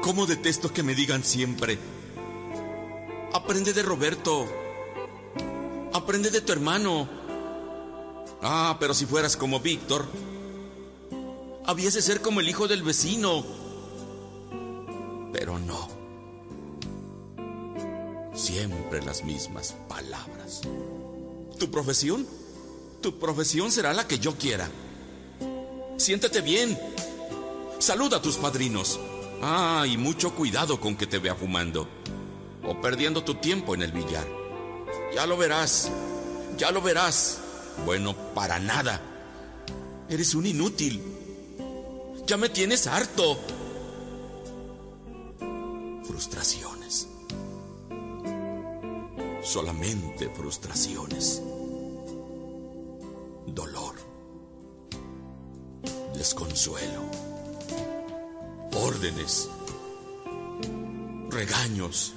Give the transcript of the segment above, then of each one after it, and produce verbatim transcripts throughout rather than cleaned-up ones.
¿Cómo detesto que me digan siempre: aprende de Roberto, aprende de tu hermano? Ah, pero si fueras como Víctor, habías de ser como el hijo del vecino. Pero no. Siempre las mismas palabras. ¿Tu profesión? Tu profesión será la que yo quiera. Siéntete bien. Saluda a tus padrinos. Ah, y mucho cuidado con que te vea fumando o perdiendo tu tiempo en el billar. Ya lo verás, ya lo verás. Bueno, para nada. Eres un inútil. Ya me tienes harto. Frustraciones. Solamente frustraciones. Dolor. Desconsuelo. Órdenes. Regaños.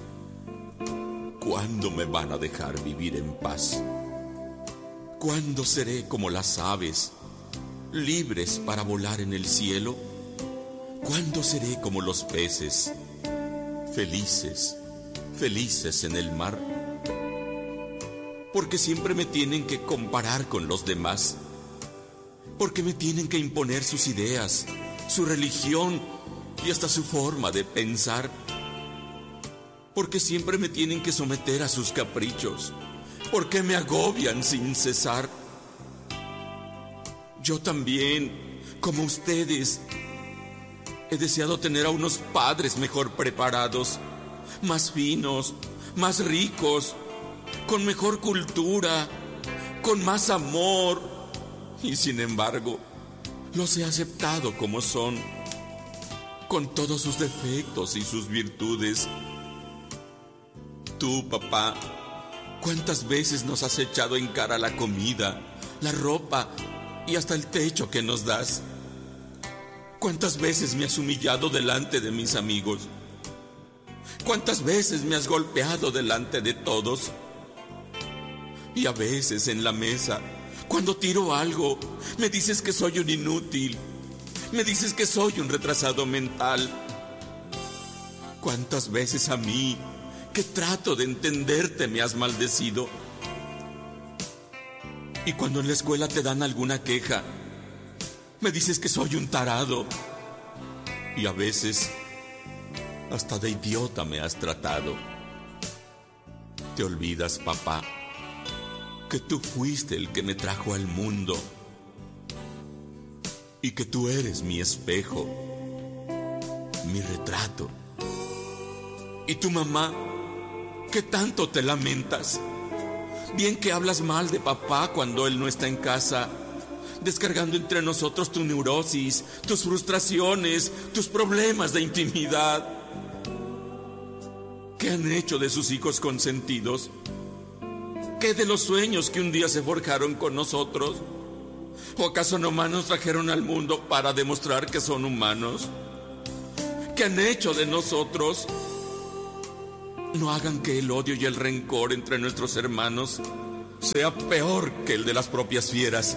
¿Cuándo me van a dejar vivir en paz? ¿Cuándo seré como las aves, libres para volar en el cielo? ¿Cuándo seré como los peces, felices, felices en el mar? Porque siempre me tienen que comparar con los demás. Porque me tienen que imponer sus ideas, su religión y hasta su forma de pensar. Porque siempre me tienen que someter a sus caprichos. Porque me agobian sin cesar. Yo también, como ustedes, he deseado tener a unos padres mejor preparados, más finos, más ricos, con mejor cultura, con más amor. Y sin embargo, los he aceptado como son, con todos sus defectos y sus virtudes. Tú, papá, ¿cuántas veces nos has echado en cara la comida, la ropa y hasta el techo que nos das? ¿Cuántas veces me has humillado delante de mis amigos? ¿Cuántas veces me has golpeado delante de todos? Y a veces en la mesa, cuando tiro algo, me dices que soy un inútil. Me dices que soy un retrasado mental. ¿Cuántas veces a mí, que trato de entenderte, me has maldecido? Y cuando en la escuela te dan alguna queja, me dices que soy un tarado. Y a veces hasta de idiota me has tratado. Te olvidas, papá, que tú fuiste el que me trajo al mundo y que tú eres mi espejo, mi retrato. Y tu mamá, ¿qué tanto te lamentas? Bien que hablas mal de papá cuando él no está en casa, descargando entre nosotros tu neurosis, tus frustraciones, tus problemas de intimidad. ¿Qué han hecho de sus hijos consentidos? ¿Qué de los sueños que un día se forjaron con nosotros? ¿O acaso nomás nos trajeron al mundo para demostrar que son humanos? ¿Qué han hecho de nosotros? No hagan que el odio y el rencor entre nuestros hermanos sea peor que el de las propias fieras.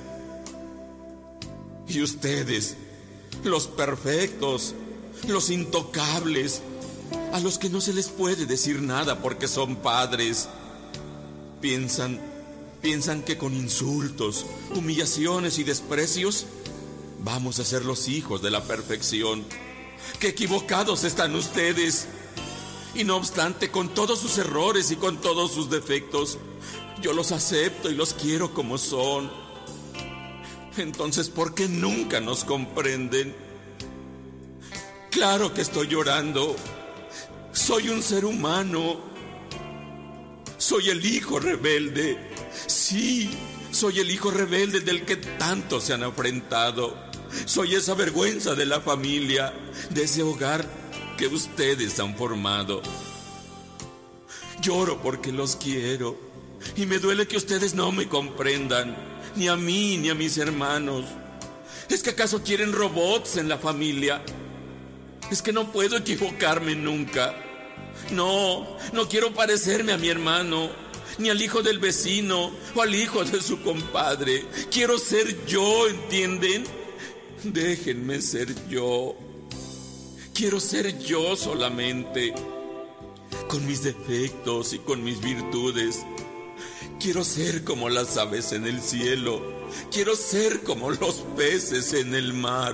Y ustedes, los perfectos, los intocables, a los que no se les puede decir nada porque son padres, piensan, piensan que con insultos, humillaciones y desprecios vamos a ser los hijos de la perfección. ¡Qué equivocados están ustedes! Y no obstante, con todos sus errores y con todos sus defectos, yo los acepto y los quiero como son. Entonces, ¿por qué nunca nos comprenden? Claro que estoy llorando. Soy un ser humano. Soy el hijo rebelde. Sí, soy el hijo rebelde del que tanto se han enfrentado. Soy esa vergüenza de la familia, de ese hogar que ustedes han formado. Lloro porque los quiero y me duele que ustedes no me comprendan, ni a mí ni a mis hermanos. ¿Es que acaso quieren robots en la familia? Es que no puedo equivocarme nunca. No, no quiero parecerme a mi hermano, ni al hijo del vecino o al hijo de su compadre. Quiero ser yo, ¿entienden? Déjenme ser yo. Quiero ser yo solamente, con mis defectos y con mis virtudes. Quiero ser como las aves en el cielo. Quiero ser como los peces en el mar.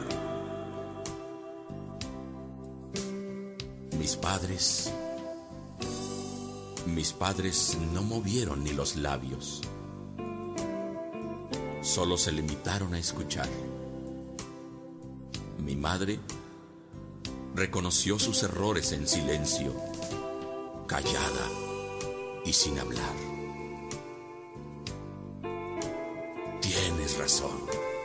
Mis padres, mis padres no movieron ni los labios. Solo se limitaron a escuchar. Mi madre reconoció sus errores en silencio, callada y sin hablar. Tienes razón.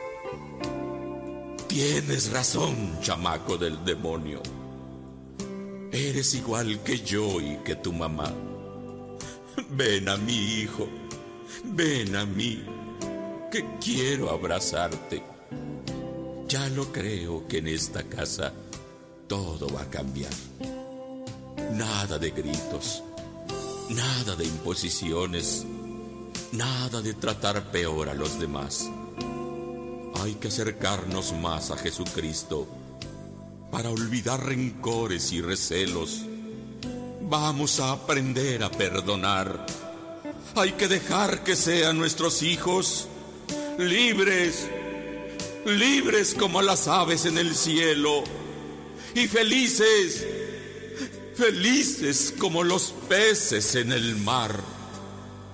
Tienes razón, chamaco del demonio. Eres igual que yo y que tu mamá. Ven a mí, hijo. Ven a mí, que quiero abrazarte. Ya lo creo que en esta casa todo va a cambiar. Nada de gritos, nada de imposiciones, nada de tratar peor a los demás. Hay que acercarnos más a Jesucristo para olvidar rencores y recelos. Vamos a aprender a perdonar. Hay que dejar que sean nuestros hijos libres, libres como las aves en el cielo, y felices, felices como los peces en el mar.